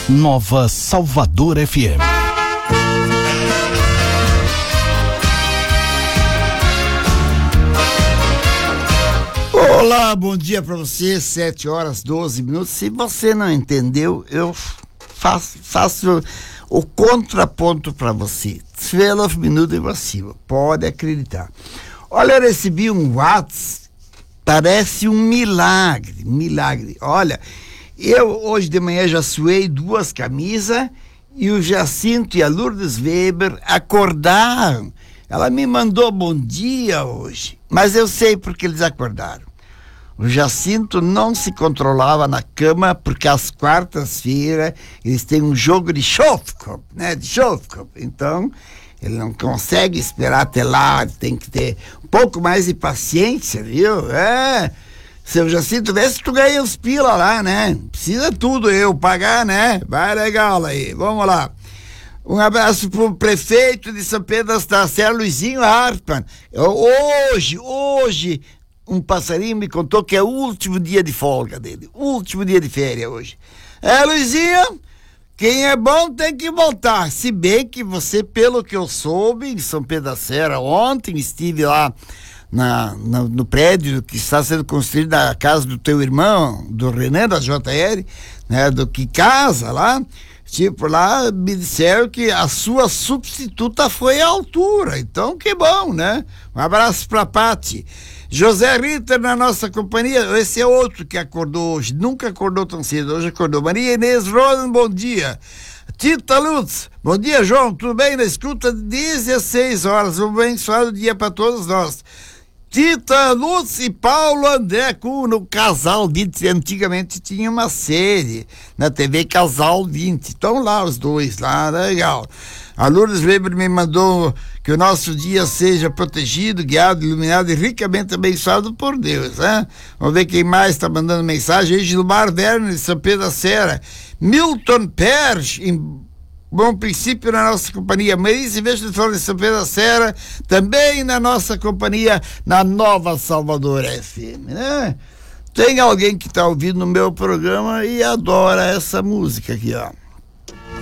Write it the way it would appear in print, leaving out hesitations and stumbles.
Nova Salvador FM. Olá, bom dia para você, 7h12. Se você não entendeu, eu faço o contraponto para você. 12 minutos para cima, pode acreditar. Olha, eu recebi um WhatsApp, parece um milagre. Olha, eu hoje de manhã já suei 2 camisas e o Jacinto e a Lourdes Weber acordaram. Ela me mandou bom dia hoje, mas eu sei porque eles acordaram. O Jacinto não se controlava na cama porque às quartas-feiras eles têm um jogo de Schofkopf, né? De Schofkopf. Então, ele não consegue esperar até lá, tem que ter um pouco mais de paciência, viu? Se o Jacinto tivesse, tu ganha os pila lá, né? Precisa tudo eu pagar, né? Vai legal aí, vamos lá. Um abraço pro prefeito de São Pedro da Serra, Luizinho Hartmann. Hoje, um passarinho me contou que é o último dia de folga dele, último dia de férias hoje. Luizinho, quem é bom tem que voltar, se bem que você, pelo que eu soube, em São Pedro da Serra, ontem estive lá no prédio que está sendo construído na casa do teu irmão, do Renan, da JR, né, do que casa lá, tipo, lá me disseram que a sua substituta foi à altura, então que bom, né? Um abraço pra Pati. José Ritter na nossa companhia, esse é outro que acordou hoje, nunca acordou tão cedo, hoje acordou. Maria Inês Roden, bom dia. Tita Lutz, bom dia, João, tudo bem? Na escuta desde as 6 horas, um abençoado dia para todos nós. Tita Lutz e Paulo André no Casal 20, antigamente tinha uma série na TV Casal 20, estão lá os dois, lá, legal. A Lourdes Weber me mandou que o nosso dia seja protegido, guiado, iluminado e ricamente abençoado por Deus, né? Vamos ver quem mais está mandando mensagem. Gilmar Werner de São Pedro da Serra, Milton Perch, em Bom Princípio na nossa companhia, Marise Vejo de Flores de São Pedro da Serra, também na nossa companhia, na Nova Salvador FM, né? Tem alguém que está ouvindo o meu programa e adora essa música aqui, ó.